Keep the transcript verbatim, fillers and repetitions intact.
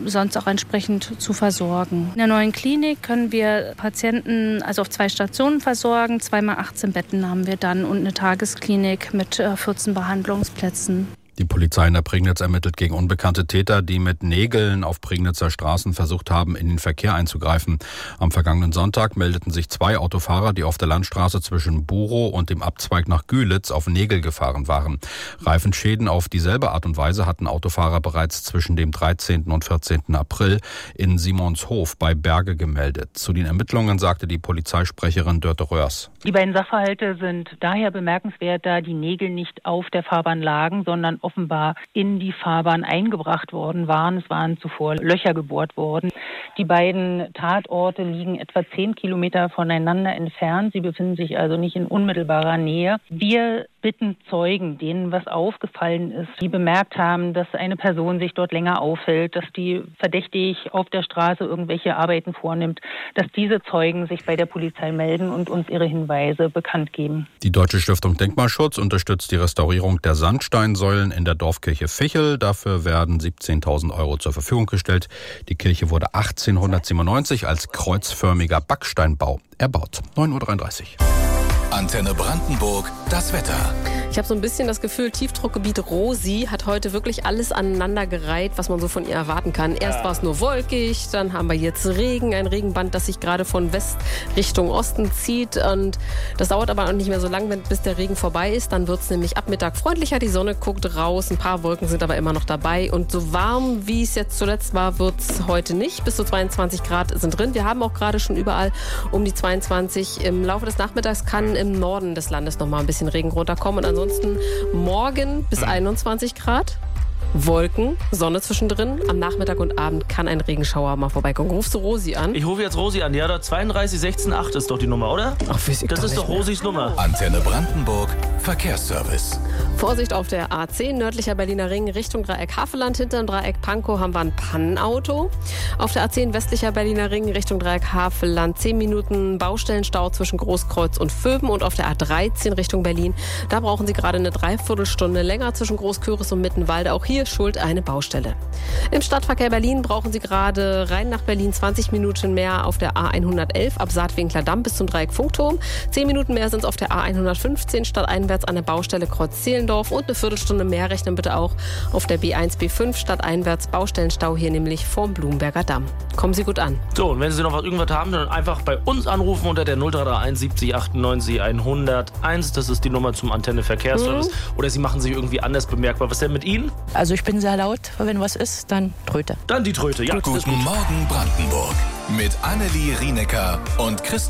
sonst auch entsprechend zu versorgen. In der neuen Klinik können wir Patienten also auf zwei Stationen versorgen. Zweimal achtzehn Betten haben wir dann und eine Tagesklinik mit vierzehn Behandlungsplätzen. Die Polizei in der Prignitz ermittelt gegen unbekannte Täter, die mit Nägeln auf Prignitzer Straßen versucht haben, in den Verkehr einzugreifen. Am vergangenen Sonntag meldeten sich zwei Autofahrer, die auf der Landstraße zwischen Burow und dem Abzweig nach Gülitz auf Nägel gefahren waren. Reifenschäden auf dieselbe Art und Weise hatten Autofahrer bereits zwischen dem dreizehnten und vierzehnten April in Simonshof bei Berge gemeldet. Zu den Ermittlungen sagte die Polizeisprecherin Dörte Röhrs. Die beiden Sachverhalte sind daher bemerkenswert, da die Nägel nicht auf der Fahrbahn lagen, sondern offenbar in die Fahrbahn eingebracht worden waren. Es waren zuvor Löcher gebohrt worden. Die beiden Tatorte liegen etwa zehn Kilometer voneinander entfernt. Sie befinden sich also nicht in unmittelbarer Nähe. Wir bitten Zeugen, denen was aufgefallen ist, die bemerkt haben, dass eine Person sich dort länger aufhält, dass die verdächtig auf der Straße irgendwelche Arbeiten vornimmt, dass diese Zeugen sich bei der Polizei melden und uns ihre Hinweise bekannt geben. Die Deutsche Stiftung Denkmalschutz unterstützt die Restaurierung der Sandsteinsäulen in der Dorfkirche Vichel. Dafür werden siebzehntausend Euro zur Verfügung gestellt. Die Kirche wurde achtzehnhundertsiebenundneunzig als kreuzförmiger Backsteinbau erbaut. neun Uhr dreiunddreißig. Antenne Brandenburg, das Wetter. Ich habe so ein bisschen das Gefühl, Tiefdruckgebiet Rosi hat heute wirklich alles aneinandergereiht, was man so von ihr erwarten kann. Erst ja. war es nur wolkig, dann haben wir jetzt Regen, ein Regenband, das sich gerade von West Richtung Osten zieht. Und das dauert aber auch nicht mehr so lange, bis der Regen vorbei ist. Dann wird es nämlich ab Mittag freundlicher, die Sonne guckt raus, ein paar Wolken sind aber immer noch dabei. Und so warm, wie es jetzt zuletzt war, wird es heute nicht. Bis zu zweiundzwanzig Grad sind drin. Wir haben auch gerade schon überall um die zweiundzwanzig. Im Laufe des Nachmittags kann im Norden des Landes noch mal ein bisschen Regen runterkommen. Und ansonsten morgen bis einundzwanzig Grad. Wolken, Sonne zwischendrin. Am Nachmittag und Abend kann ein Regenschauer mal vorbeikommen. Rufst du Rosi an? Ich rufe jetzt Rosi an. Ja, da zweiunddreißig sechzehn acht ist doch die Nummer, oder? Ach, weiß ich das doch ist doch mehr. Rosis Nummer. Antenne Brandenburg, Verkehrsservice. Vorsicht auf der A zehn, nördlicher Berliner Ring, Richtung Dreieck Havelland. Hinterm Dreieck Pankow haben wir ein Pannenauto. Auf der A zehn, westlicher Berliner Ring, Richtung Dreieck Havelland. zehn Minuten Baustellenstau zwischen Großkreuz und Vöben. Und auf der A dreizehn Richtung Berlin, da brauchen Sie gerade eine Dreiviertelstunde länger zwischen Großküritz und Mittenwalde. Auch hier schuld eine Baustelle. Im Stadtverkehr Berlin brauchen Sie gerade rein nach Berlin zwanzig Minuten mehr auf der A hundertelf ab Saatwinkler Damm bis zum Dreieck Funkturm. zehn Minuten mehr sind es auf der A hundertfünfzehn stadteinwärts an der Baustelle Kreuz-Zehlendorf und eine Viertelstunde mehr rechnen bitte auch auf der B eins B fünf stadteinwärts Baustellenstau hier nämlich vorm Blumenberger Damm. Kommen Sie gut an. So, und wenn Sie noch was, irgendwas haben, dann einfach bei uns anrufen unter der null drei drei eins siebzig achtundneunzig hunderteins. Das ist die Nummer zum Antenne Verkehrsservice. Mhm. Oder Sie machen sich irgendwie anders bemerkbar. Was denn mit Ihnen? Also ich bin sehr laut. Wenn was ist, dann Tröte. Dann die Tröte, ja. Guten Morgen Brandenburg mit Annelie Rienecker und Christoph